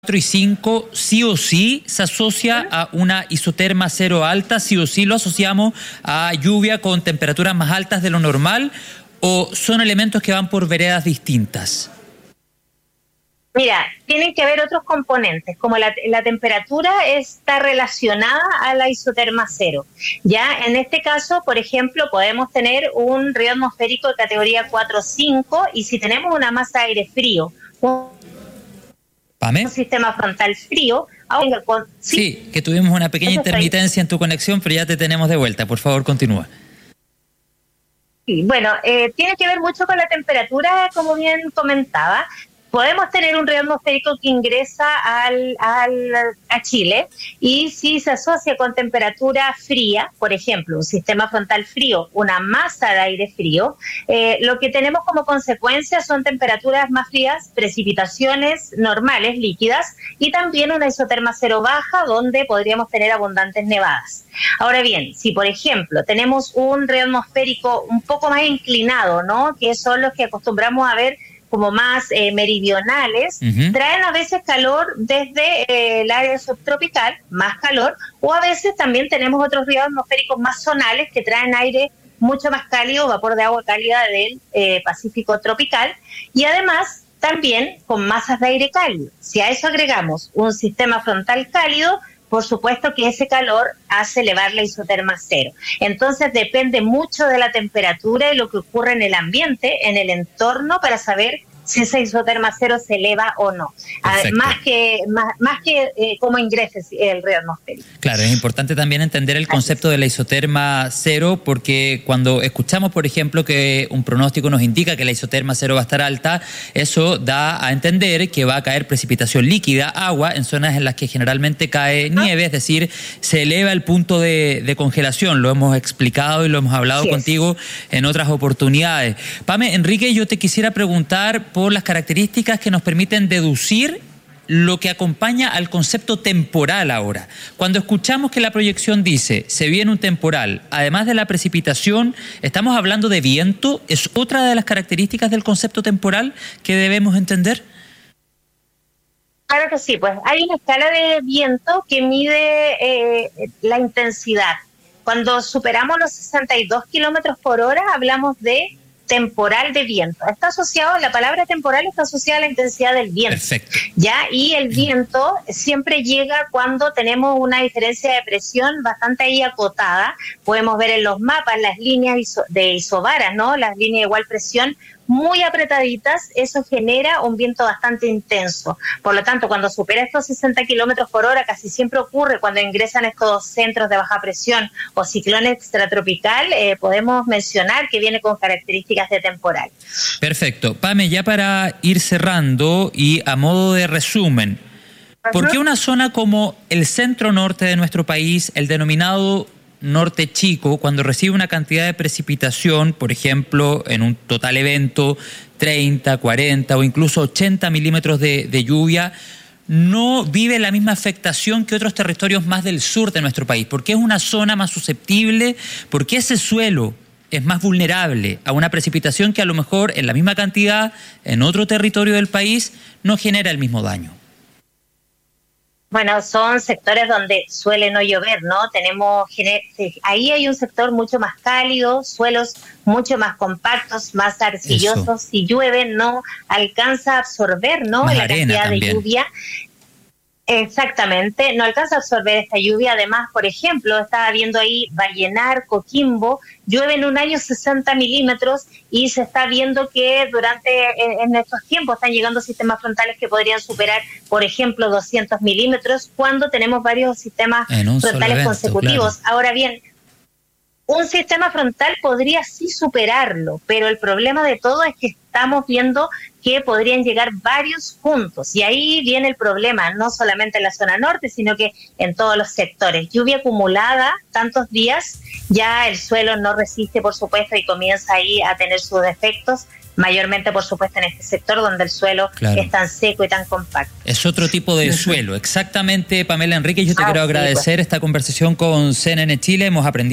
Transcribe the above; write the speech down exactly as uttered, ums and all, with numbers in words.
cuatro y cinco sí o sí se asocia a una isoterma cero alta, sí o sí lo asociamos a lluvia con temperaturas más altas de lo normal, o son elementos que van por veredas distintas? Mira, tienen que haber otros componentes, como la, la temperatura está relacionada a la isoterma cero. Ya en este caso, por ejemplo, podemos tener un río atmosférico de categoría cuatro o cinco, y si tenemos una masa de aire frío, un, un sistema frontal frío, aunque con, sí, sí, que tuvimos una pequeña intermitencia en tu conexión, pero ya te tenemos de vuelta. Por favor, continúa. Sí, bueno, eh, tiene que ver mucho con la temperatura, como bien comentaba. Podemos tener un río atmosférico que ingresa al, al, a Chile, y si se asocia con temperatura fría, por ejemplo, un sistema frontal frío, una masa de aire frío, eh, lo que tenemos como consecuencia son temperaturas más frías, precipitaciones normales, líquidas, y también una isoterma cero baja, donde podríamos tener abundantes nevadas. Ahora bien, si por ejemplo tenemos un río atmosférico un poco más inclinado, ¿no?, que son los que acostumbramos a ver como más eh, meridionales, uh-huh. traen a veces calor desde eh, el área subtropical, más calor, o a veces también tenemos otros ríos atmosféricos más zonales que traen aire mucho más cálido, vapor de agua cálida del eh, Pacífico tropical, y además también con masas de aire cálido. Si a eso agregamos un sistema frontal cálido, por supuesto que ese calor hace elevar la isoterma cero. Entonces depende mucho de la temperatura y lo que ocurre en el ambiente, en el entorno, para saber si esa isoterma cero se eleva o no. Perfecto. Más que, más, más que eh, cómo ingrese el río atmosférico. Claro, es importante también entender el concepto de la isoterma cero, porque cuando escuchamos, por ejemplo, que un pronóstico nos indica que la isoterma cero va a estar alta, eso da a entender que va a caer precipitación líquida, agua, en zonas en las que generalmente cae nieve, es decir, se eleva el punto de, de congelación. Lo hemos explicado y lo hemos hablado sí contigo es. en otras oportunidades. Pame, Enrique, yo te quisiera preguntar por las características que nos permiten deducir lo que acompaña al concepto temporal ahora. Cuando escuchamos que la proyección dice, se viene un temporal, además de la precipitación, ¿estamos hablando de viento? ¿Es otra de las características del concepto temporal que debemos entender? Claro que sí, pues hay una escala de viento que mide eh, la intensidad. Cuando superamos los sesenta y dos kilómetros por hora, hablamos de temporal de viento. Está asociado, la palabra temporal está asociada a la intensidad del viento. Perfecto. ¿Ya? Y el viento siempre llega cuando tenemos una diferencia de presión bastante ahí acotada. Podemos ver en los mapas las líneas iso, de isobaras, ¿no? Las líneas de igual presión muy apretaditas. Eso genera un viento bastante intenso. Por lo tanto, cuando supera estos sesenta kilómetros por hora, casi siempre ocurre cuando ingresan estos centros de baja presión o ciclón extratropical, eh, podemos mencionar que viene con características de temporal. Perfecto. Pame, ya para ir cerrando y a modo de resumen, ¿por qué una zona como el centro norte de nuestro país, el denominado norte chico, cuando recibe una cantidad de precipitación, por ejemplo, en un total evento, treinta, cuarenta o incluso ochenta milímetros de, de lluvia, no vive la misma afectación que otros territorios más del sur de nuestro país? ¿Por qué es una zona más susceptible? ¿Por qué ese suelo es más vulnerable a una precipitación que a lo mejor en la misma cantidad en otro territorio del país no genera el mismo daño? Bueno, son sectores donde suele no llover, ¿no? Tenemos, ahí hay un sector mucho más cálido, suelos mucho más compactos, más arcillosos. Eso. Si llueve no alcanza a absorber, ¿no? Más la cantidad también de lluvia. Exactamente, no alcanza a absorber esta lluvia. Además, por ejemplo, estaba viendo ahí Vallenar, Coquimbo, llueve en un año sesenta milímetros, y se está viendo que durante en, en estos tiempos están llegando sistemas frontales que podrían superar, por ejemplo, doscientos milímetros, cuando tenemos varios sistemas frontales evento, consecutivos. Claro. Ahora bien, un sistema frontal podría sí superarlo, pero el problema de todo es que estamos viendo que podrían llegar varios juntos, y ahí viene el problema, no solamente en la zona norte, sino que en todos los sectores. Lluvia acumulada tantos días, ya el suelo no resiste, por supuesto, y comienza ahí a tener sus defectos, mayormente, por supuesto, en este sector donde el suelo claro. es tan seco y tan compacto. Es otro tipo de suelo, exactamente, Pamela Enrique. Yo te ah, quiero sí, agradecer pues. esta conversación con C N N Chile. Hemos aprendido